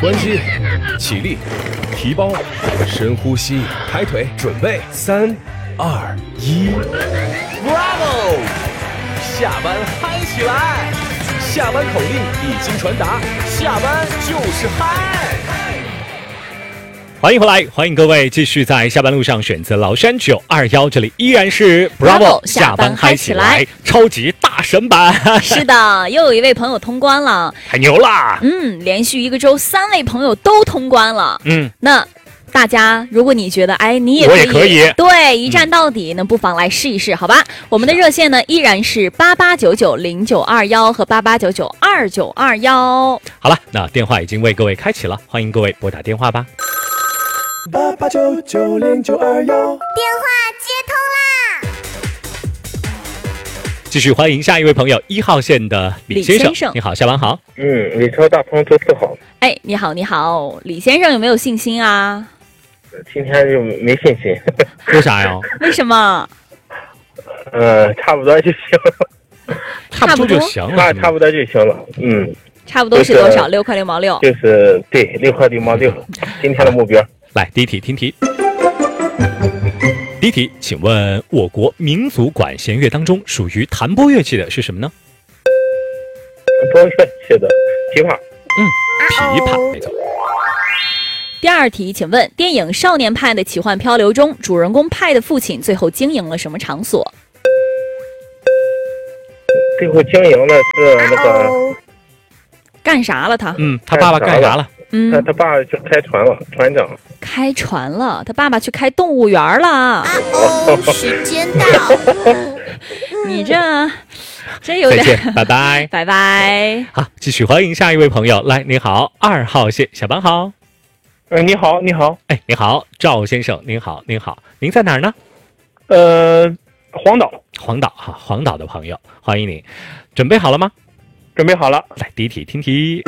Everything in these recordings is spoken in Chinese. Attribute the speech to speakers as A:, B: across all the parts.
A: 关机，起立，提包，深呼吸，抬腿，准备，3、2、1 ，Bravo！ 下班嗨起来！下班口令已经传达，下班就是嗨！
B: 欢迎回来，欢迎各位继续在下班路上选择崂山921，这里依然是 Bravo 下班嗨起来超级大神版。
C: 是的，又有一位朋友通关了，
B: 太牛了！
C: 连续一个周3位朋友都通关了。那大家，如果你觉得你也可以，对，一站到底，那不妨来试一试，好吧？我们的热线呢依然是88990921和88992921。
B: 好了，那电话已经为各位开启了，欢迎各位拨打电话吧。
D: 88990921，电
E: 话接通啦！
B: 继续欢迎下一位朋友，1号线的李先生。你好，下班好。
F: 李超大鹏周四好。
C: 你好，你好，李先生有没有信心啊？
F: 今天就没信心。
B: 为啥呀？
C: 为什么？
F: 差不多就行了。
B: 差不多就行了。
F: 差不多就行了。
C: 差不多是多少？6块6毛6。
F: 就是对，6块6毛6，今天的目标。
B: 来，第一题，听题。第一题，请问我国民族管弦乐当中属于弹拨乐器的是什么呢？
F: 拨乐器的琵琶。
B: 琵琶，没错。
C: 第二题，请问电影《少年派的奇幻漂流》中，主人公派的父亲最后经营了什么场所？
F: 最后经营的是那个
C: 干啥了他？
B: 他爸爸干啥了？
F: 他爸就开船了，船长。
C: 开船了，他爸爸去开动物园了。
E: 时间到。
C: 你这有点。
B: 再见，拜拜，
C: 拜拜。
B: 好，继续欢迎下一位朋友。来，你好，2号线，下班好。
F: 你好，你好。
B: 你好，赵先生，您好，您好，您在哪儿呢？
F: 黄岛。
B: 黄岛的朋友，欢迎您。准备好了吗？
F: 准备好了。
B: 来，第一题，听题。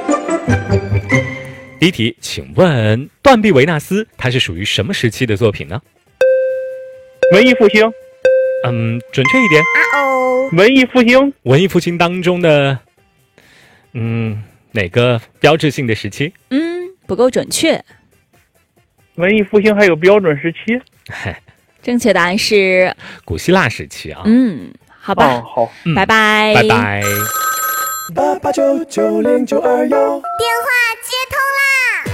B: 第一题，请问断臂维纳斯它是属于什么时期的作品呢？
F: 文艺复兴。
B: 准确一点。
F: 文艺复兴。
B: 文艺复兴当中的哪个标志性的时期？
C: 不够准确。
F: 文艺复兴还有标准时期？
C: 正确答案是
B: 古希腊时期啊。
C: 好吧。
F: 好。
C: 拜拜。
B: 拜拜。
D: 88990921，
E: 电话接通啦！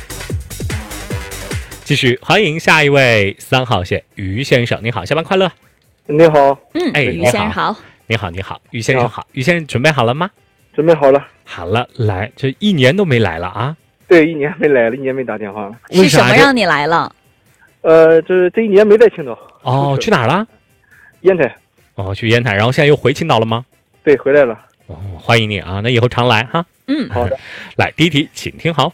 B: 继续欢迎下一位3号线于先生，你好，下班快乐。
F: 你好。
C: 于先生好。
B: 你好，你好，于先生好。于先生准备好了吗？
F: 准备好了。
B: 好了，来，这1年都没来了啊？
F: 对，1年没来了，1年没打电话了。
C: 是什么让你来了？
F: 这1年没在青岛。
B: 去哪儿了？
F: 烟台。
B: 去烟台，然后现在又回青岛了吗？
F: 对，回来了。
B: 欢迎你啊，那以后常来哈。
F: 好的。
B: 来，第一题，请听好。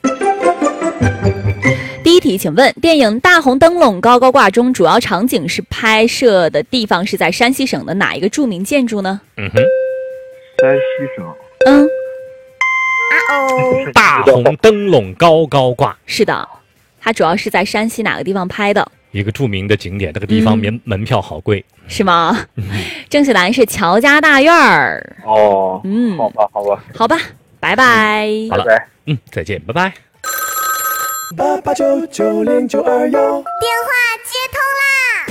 C: 第一题，请问电影《大红灯笼高高挂》中主要场景是拍摄的地方是在山西省的哪一个著名建筑呢？
F: 山西省。
B: 大红灯笼高高挂。
C: 是的，它主要是在山西哪个地方拍的？
B: 一个著名的景点，那个地方门票好贵。
C: 是吗？正确答案是乔家大院儿。
F: 好吧，
C: 拜拜。
B: 好了，再见，拜拜。
D: 88990921，
E: 电话接通啦！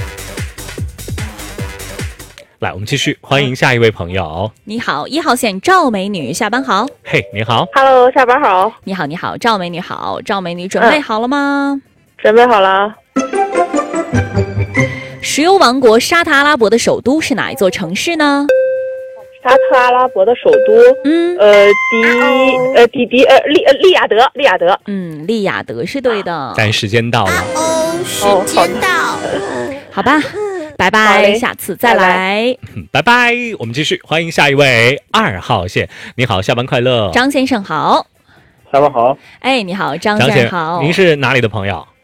B: 来，我们继续欢迎下一位朋友。
C: 你好，1号线赵美女，下班好。
B: 你好。
G: Hello， 下班好。
C: 你好，你好，赵美女好。赵美女准备好了吗？
G: 准备好了。
C: 石油王国沙特阿拉伯的首都是哪一座城市呢？
G: 沙特阿拉伯的首都，利雅得。
C: 利雅得是对的。
B: 但时间到了。
E: 时间到。
C: 好吧，拜拜，下次再来。
B: 拜拜。我们继续欢迎下一位2号线。你好，下班快乐。
C: 张先生好。
F: 下班好。
C: 你好，张先生好。
B: 您是哪里的朋友？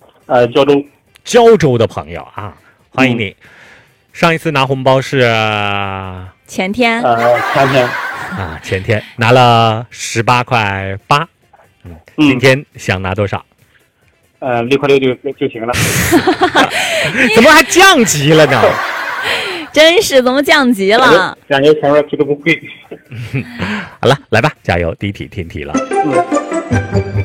F: 胶
B: 州的朋友啊，欢迎你。上一次拿红包是
C: 前天。
B: 前天拿了18.8块。今天想拿多少
F: ？6块6就行了。
B: 怎么还降级了呢？
C: 真是怎么降级了？
F: 感觉前面这个不贵。
B: 好了，来吧，加油！第一题听题了。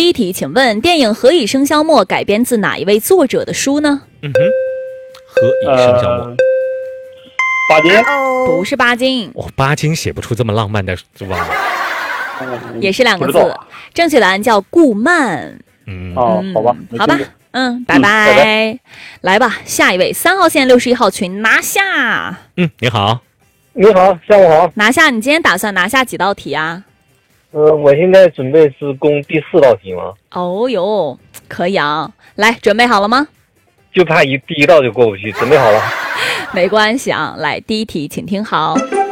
C: 第一题，请问电影《何以笙箫默》改编自哪一位作者的书呢？
B: 何以笙箫默，
F: 巴金？
C: 不是巴金。
B: 巴金写不出这么浪漫的是吧？
C: 也是2个字，正确答案叫顾漫。
F: 好吧，
C: 好吧，拜拜。来吧，下一位，3号线61号群拿下。
B: 你好。
F: 你好，下午好。
C: 拿下，你今天打算拿下几道题啊？
F: 我现在准备是攻第4道题吗？
C: 哦哟，可以啊。来，准备好了吗？
F: 就怕第一道就过不去，准备好了。
C: 没关系啊，来，第一题，请听好。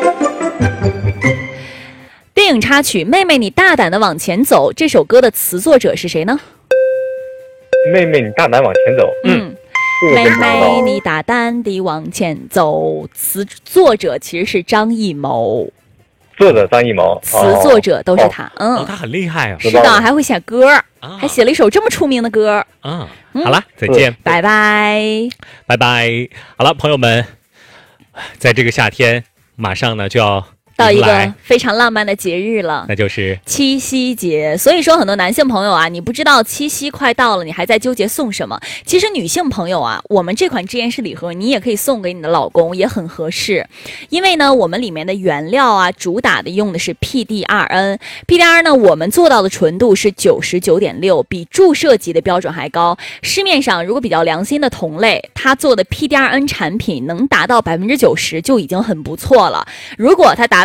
C: 电影插曲《妹妹你大胆的往前走》这首歌的词作者是谁呢？
F: 妹妹你大胆往前走。
C: 妹妹你大胆地往前走，词作者其实是张艺谋。
F: 作者张艺谋，
C: 词作者都是他。
B: 他很厉害啊。
C: 是的，还会写歌，还写了一首这么出名的歌。
B: 好了，再见，
C: 拜拜，
B: 拜拜。好了，朋友们，在这个夏天马上呢就要
C: 到一个非常浪漫的节日了，
B: 那就是
C: 七夕节。所以说很多男性朋友啊，你不知道七夕快到了，你还在纠结送什么。其实女性朋友啊，我们这款支颜氏礼盒你也可以送给你的老公，也很合适。因为呢，我们里面的原料啊，主打的用的是 PDRN。PDRN 呢，我们做到的纯度是99.6，比注射级的标准还高。市面上如果比较良心的同类，它做的 PDRN 产品能达到90%就已经很不错了。如果它达